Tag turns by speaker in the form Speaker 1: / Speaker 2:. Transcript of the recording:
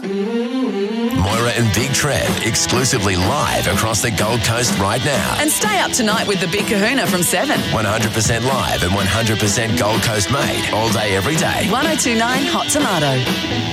Speaker 1: Moira and Big Trev exclusively live across the Gold Coast right now.
Speaker 2: And stay up tonight with the Big Kahuna from 7.
Speaker 1: 100% live and 100% Gold Coast made all day, every day.
Speaker 2: 1029 Hot Tomato.